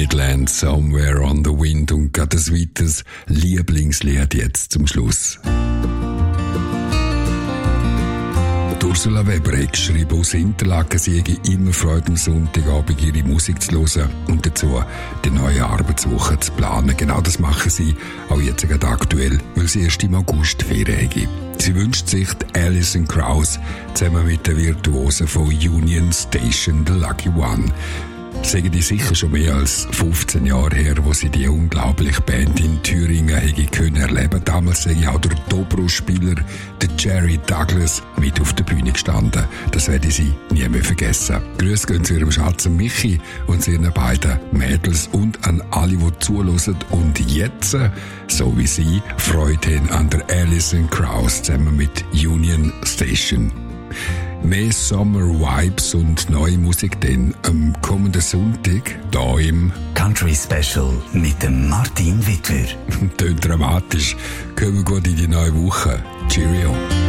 Midland, Somewhere on the Wind und gerade ein weiteres Lieblingslied jetzt zum Schluss. Ursula Weber hat geschrieben, aus Interlaken, sie hätte immer Freude, am Sonntagabend ihre Musik zu hören und dazu die neue Arbeitswoche zu planen. Genau das machen sie auch jetzt gerade aktuell, weil sie erst im August Ferien haben. Sie wünscht sich die Alison Krauss zusammen mit den Virtuosen von Union Station, The Lucky One. Sagen die sicher schon mehr als 15 Jahre her, wo sie die unglaubliche Band in Thüringen können erleben. Damals sei auch der Dobro-Spieler, der Jerry Douglas, mit auf der Bühne gestanden. Das werde sie nie mehr vergessen. Grüße gehen zu ihrem Schatz Michi und zu ihren beiden Mädels und an alle, die zuhören und jetzt, so wie sie, Freude haben an der Alison Krauss zusammen mit Union Station. Mehr Summer-Vibes und neue Musik dann am kommenden Sonntag hier im Country Special mit dem Martin Wittwer. Tönt dramatisch. Kommen wir gut in die neue Woche. Cheerio.